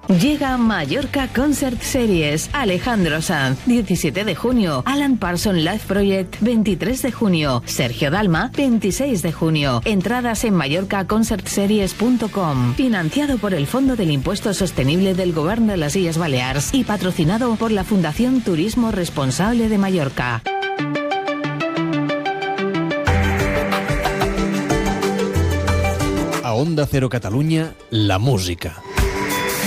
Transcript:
Llega Mallorca Concert Series. Alejandro Sanz, 17 de junio. Alan Parsons Live Project, 23 de junio. Sergio Dalma, 26 de junio. Entradas en mallorcaconcertseries.com. Financiado por el Fondo del Impuesto Sostenible del Govern de las Illes Balears y patrocinado por la Fundación Turismo Responsable de Mallorca. A Onda Cero Catalunya, la música.